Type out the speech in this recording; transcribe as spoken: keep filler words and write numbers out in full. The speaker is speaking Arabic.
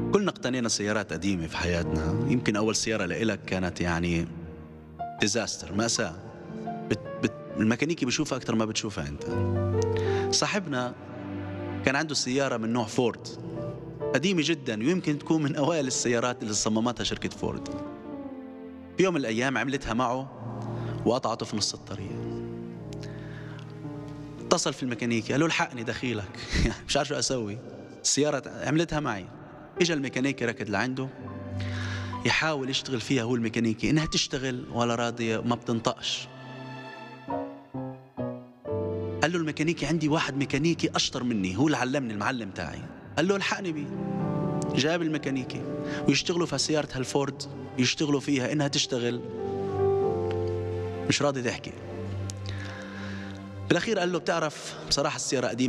كلنا اقتنينا سيارات قديمة في حياتنا. يمكن أول سيارة لإلك كانت يعني ديزاستر، مأساة. بت بت الميكانيكي بيشوفها أكتر ما بتشوفها أنت. صاحبنا كان عنده سيارة من نوع فورد قديمة جدا، ويمكن تكون من أوائل السيارات اللي صممتها شركة فورد. في يوم من الأيام عملتها معه وقطعته في نص الطريق. اتصل في الميكانيكي قال له الحقني دخيلك مش عارف شو أسوي، السيارة عملتها معي. إجا الميكانيكي ركض لعنده يحاول يشتغل فيها، هو الميكانيكي إنها تشتغل ولا راضية ما بتنطقش. قال له الميكانيكي عندي واحد ميكانيكي أشطر مني، هو اللي علمني، المعلم تاعي. قال له الحقني بيه. جاب الميكانيكي ويشتغلوا في سيارة هالفورد، يشتغلوا فيها إنها تشتغل، مش راضي تحكي. بالأخير قال له بتعرف بصراحة السيارة قديمة